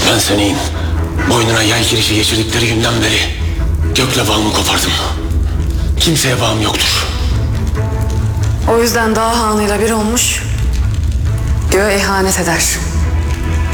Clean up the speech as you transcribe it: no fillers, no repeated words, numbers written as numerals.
Ben senin boynuna yay girişi geçirdikleri günden beri gökle bağımı kopardım. Kimseye bağım yoktur. O yüzden dağ hanıyla bir olmuş, göğe ihanet eder.